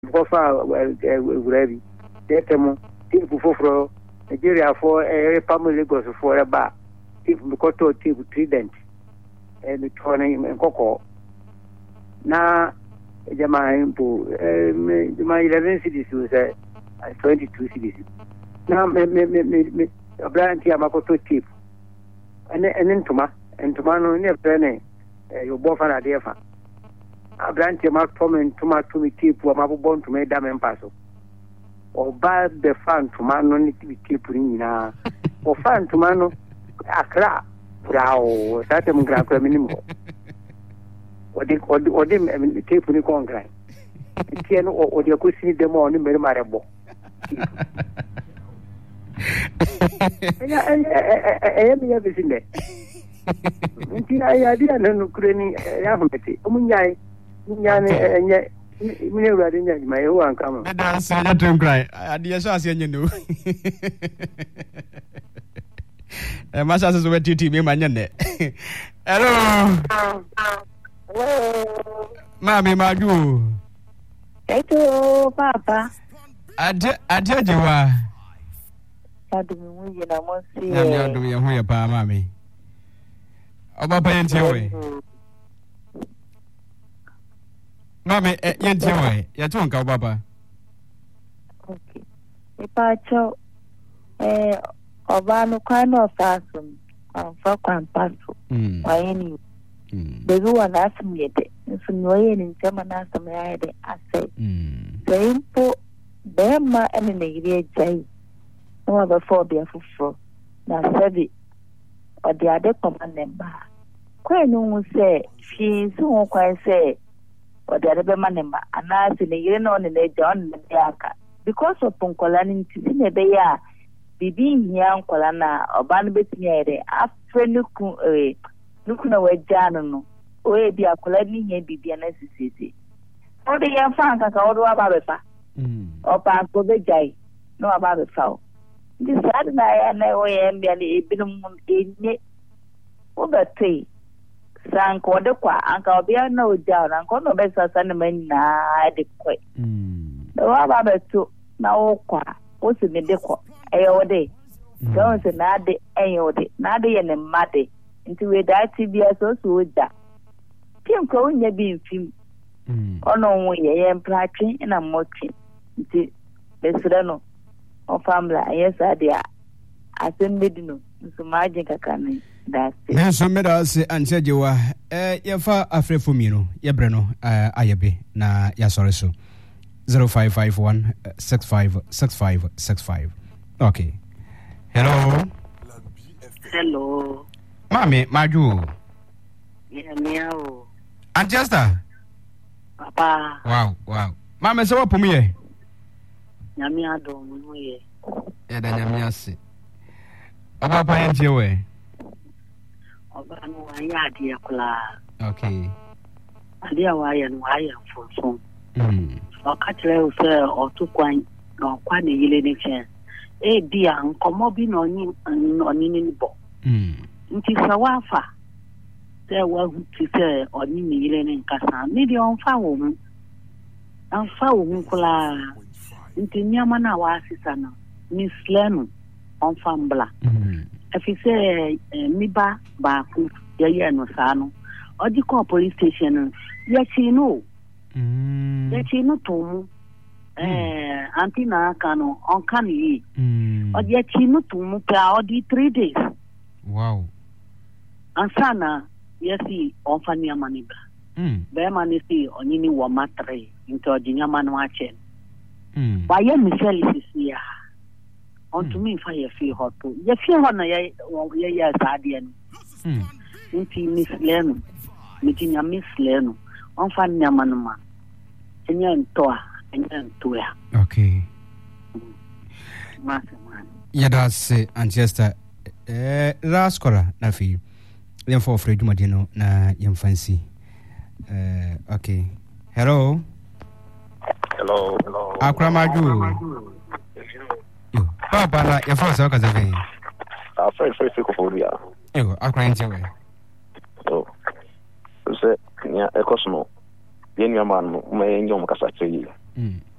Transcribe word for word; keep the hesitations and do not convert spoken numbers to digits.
for far wherever they tell me for Nigeria for a family goes for a bar if we got to trident and the turning and cocoa now my eleven cities was twenty-two cities now me me me me a brand here makoto tip and then toma and tomorrow near penny your boyfriend at the F. A branch of my comment to my to me tip or my born to make them and passo. Or buy the fan to man no need to be keeping now. Or fan to man a crap. Wow, that am grab minimum. Or the or the or the tape in the concrete. Tiano or the question the morning very marable. I am everything there. I didn't know Ukraine. Umunyai, Munyane, and yet, my own come. I don't cry. I did as you know. A master is wet to me, my name. Hello, Mammy Magu. Hello, Papa. I tell you why. I don't see. I'm not doing a way, Pa, Mammy. About paying away. Mammy, yan't you away? You don't go, Papa. Okay. If I show a Obano kind of fashion, and for Passo, why any the ruin asked me it, and some way in German as I say. Same for them, my enemy, Jay. No other phobia for now, Savvy or the other command number. Quite no say, she is so quite say, or the other man number, and I see the year on in the John Yaka. Because of Poncolani to see the Baya, Bibi young Colana, or Banbit near the after looking looking away Janano, or be a collecting here be the necessity. Or the young Frank, I called Ababa, or Panko the Jay, no about the foul. This Saturday, I know I am barely a bit of in it. Over three. Sank or the qua, Uncle Bear no down, Uncle no best as an man adequate. The Rabba took now qua, what's in the deco, a day. Don't say Nadi, a Nadi and a Maddy, into a die T B S also with that. Pim calling your being film. Oh no, we am plating and I'm watching. The Sereno. Family, yes, I dear. I send Medino, so magic I can. That's it. Now, some medals and said you were, eh, your far afraid for me, no, your Breno, uh, Ayabe, na, ya sorry, so zero five five one six five six five six five. Okay. Hello. Hello. Mommy, Maju. Yeah, meow. Aunt Jester. Papa. Wow, wow. Mamma, so up for me. Yamia don't know ye. Yeah, then Yamiasi. About paying your way. Obano, I dear Kula. Okay. I dear why and why am for some. Hmm. Or catch rail, sir, or two coin, or quite a yellow chair. Eh, dear, and come up in on you and on in book. Hmm. It is a wafa. There was to say, or Nini in Casa, maybe on foul. And foul, Kula. Nti nyama na wasisa no Miss Lenu on Fambla. If you say miba baku ya ya no sa no odi call police station ya chi no ya chi no to mu eh antina aka no on kan yi odi ya chi no to mu pa odi three days. Wow. Ansana yesi on fa nyama ni ba be ma ni si onyini wo matre into odi nyama no achen. Hmm. Why you Michelle is here? On to me for your feel hot too. You feel on a year guardian. Hmm. Into Miss Leno, meeting your Miss Leno, on fan Yamanuma, and yan toa, and yan toa. Okay. Master man. Yeah, that's it. And just a rascora, Nafi. Then for Fred Madino, na young fancy. Uh, okay. Hello. Hello, hello. Akramaju. Yo, Papa, na your first work as a day. Ah, first, first, Koforia. Yo, Akramaju. Oh, so, yeah, a cosmo. Then your man may young Cassati.